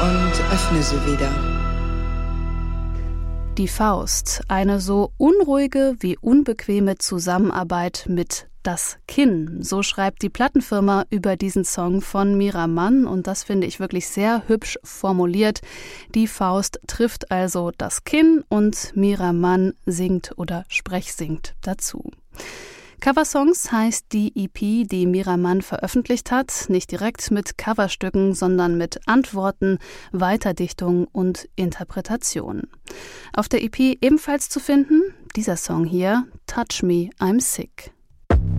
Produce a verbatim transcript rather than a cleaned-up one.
und öffne sie wieder. Die Faust, eine so unruhige wie unbequeme Zusammenarbeit mit Das Kinn. So schreibt die Plattenfirma über diesen Song von Mira Mann und das finde ich wirklich sehr hübsch formuliert. Die Faust trifft also das Kinn und Mira Mann singt oder sprechsingt dazu. Coversongs heißt die E P, die Mira Mann veröffentlicht hat, nicht direkt mit Coverstücken, sondern mit Antworten, Weiterdichtung und Interpretation. Auf der E P ebenfalls zu finden, dieser Song hier, Touch Me, I'm Sick.